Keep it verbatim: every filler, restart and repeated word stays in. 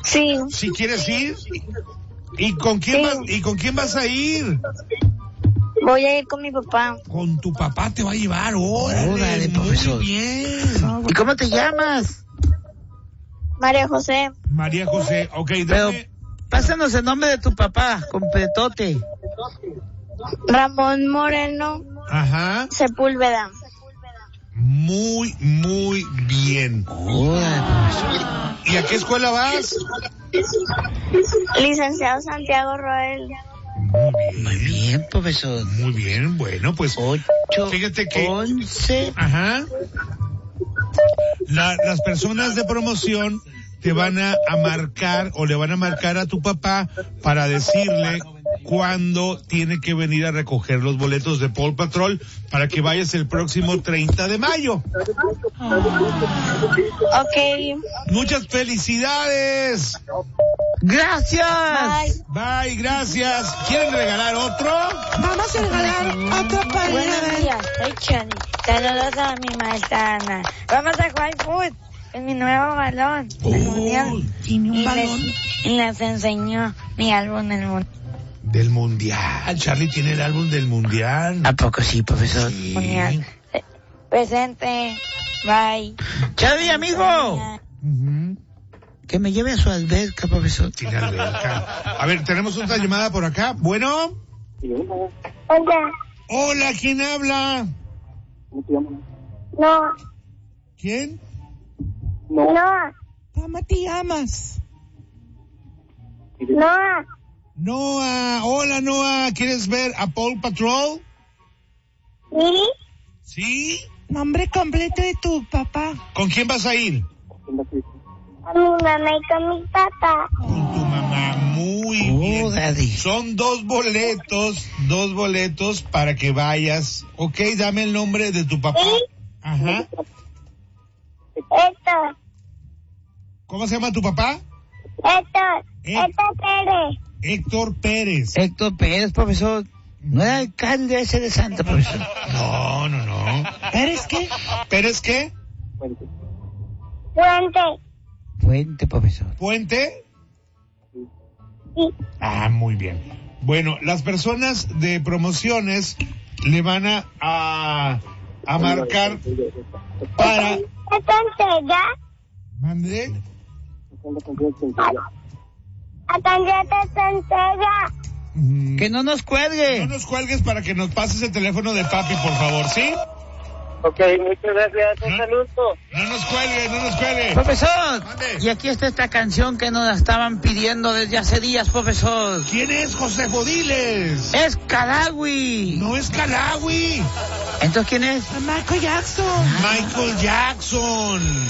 Sí. ¿Sí quieres ir? ¿Y con quién Sí. vas, y con quién vas a ir? Voy a ir con mi papá. Con tu papá te va a llevar. Órale, Órale, muy profesor. bien. ¿Y cómo te llamas? María José. María José, ok, Pero dame. pásanos el nombre de tu papá, completote. Ramón Moreno Ajá. Sepúlveda. Muy, muy bien. Órale, profesor. ¿Y a qué escuela vas? Licenciado Santiago Roel. Muy bien. Muy bien, profesor. Muy bien, bueno, pues. Ocho, Fíjate que. once. Ajá. La- las personas de promoción te van a, a marcar o le van a marcar a tu papá para decirle cuándo tiene que venir a recoger los boletos de Paw Patrol para que vayas el próximo treinta de mayo. Ok. Muchas felicidades. ¡Gracias! Bye. Bye, gracias. ¿Quieren regalar otro? Vamos a regalar otro para Buenos días, soy Chani. Saludos a mi maestra Ana. Vamos a jugar foot en mi nuevo balón. El mundial. Tiene un Y balón. les, y les enseñó mi álbum del mundo. Del mundial. Charlie tiene el álbum del mundial. ¿A poco sí, profesor? Sí. Mundial. Eh, Presente. Bye. Charlie, amigo, Ujú. que me lleve a su alberca, profesor. Tiene alberca. A ver, tenemos otra llamada por acá. Bueno. Hola. Hola, ¿quién habla? No. ¿Quién? No. ¿Cómo te llamas? No. Noah. Hola, Noah. ¿Quieres ver a Paw Patrol? ¿Sí? ¿Sí? Nombre completo de tu papá. ¿Con quién vas a ir? Con mi mamá y con mi papá. Con tu mamá. Muy bien. Órale. Son dos boletos, dos boletos para que vayas. Ok, dame el nombre de tu papá. ¿Sí? Ajá. Héctor. ¿Cómo se llama tu papá? Héctor. Eh. Héctor Pérez. Héctor Pérez. Héctor Pérez, profesor. No era alcalde ese de Santa, profesor. No, no, no. ¿Eres qué? ¿Pérez qué? Puente. Fuente, profesor. ¿Puente? Sí. Ah, muy bien. Bueno, las personas de promociones le van a, a, a marcar para... Entonces ya. ¿Mande? Atendete Centella. Mm, Que no nos No cuelgue. nos cuelgues para que nos pases el teléfono de papi, por favor, ¿sí? Ok, muchas gracias. Un ¿No? saludo. No nos cuelgues, no nos cuelgues. Profesor, Mande. y aquí está esta canción que nos la estaban pidiendo desde hace días, profesor. ¿Quién es José Jodiles? Es Calawi. No es Calawi. Entonces, ¿quién es? Michael Jackson. Michael Jackson.